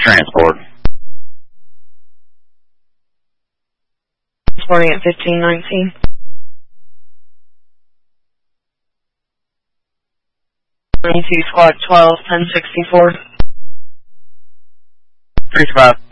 transport. Transporting at 1519. Squad 12, 1064. 3-5.